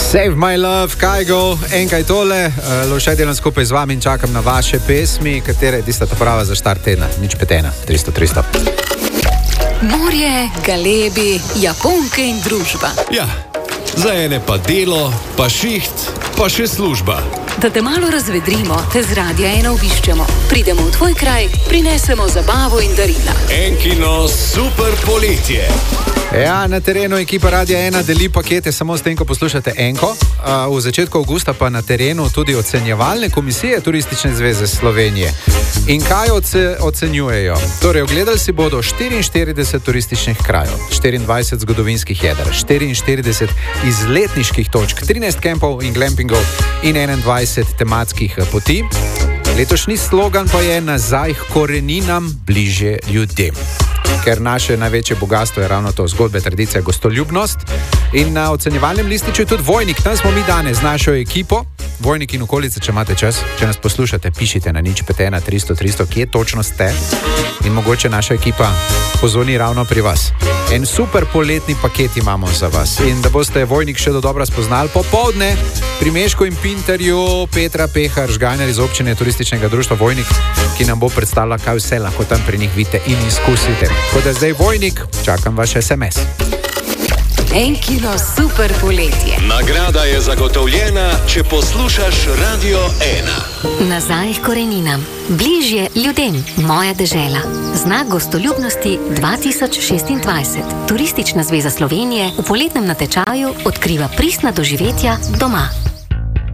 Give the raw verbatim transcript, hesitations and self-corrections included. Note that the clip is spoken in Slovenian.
Save my love, Kajgo, enkaj tole, Lovše delam skupaj z vami in čakam na vaše pesmi, katere tista ta prava za štart tedna, nič petena, tristo tristo. Morje, galebi, Japonke in družba. Ja, za ene pa delo, pa šiht, pa še služba. Da te malo razvedrimo, te z Radia ena obiščemo. Pridemo v tvoj kraj, prinesemo zabavo in darila. Enkino super poletje. Ja, na terenu ekipa Radia ena deli pakete samo s tem, ko poslušate Enko. V začetku avgusta pa na terenu tudi ocenjevalne komisije Turistične zveze Slovenije. In kaj oce, ocenjujejo? Torej, ogledali si bodo štiriinštirideset turističnih krajev, štiriindvajset zgodovinskih jeder, štiriinštirideset izletniških točk, trinajst kempov in glampingov in enaindvajset tematskih poti. Letošnji slogan pa je nazaj k koreninam, bližje ljudem. Ker naše največje bogatstvo je ravno to, zgodbe, tradicija, gostoljubnost. In na ocenjevalnem lističu je tudi Vojnik. Tam smo mi danes z našo ekipo. Vojnik in okolice, če imate čas, če nas poslušate, pišite na nič pet ena tristo tristo, kje točno ste. In mogoče naša ekipa pozvoni ravno pri vas. En super poletni paket imamo za vas. In da boste Vojnik še do dobra spoznali, popoldne pri Mešku in Pinterju Petra Pehar, žganjar iz občine Turističnega društva Vojnik, ki nam bo predstavila, kaj vse lahko tam pri njih vidite in izkusite. Tako da zdaj Vojnik, čakam vaš es em es. Enkino super poletje. Nagrada je zagotovljena, če poslušaš Radio ena. Nazaj k koreninam, bližje ljudem, moja dežela. Znak gostoljubnosti dva tisoč šestindvajset. Turistična zveza Slovenije v poletnem natečaju odkriva pristna doživetja doma.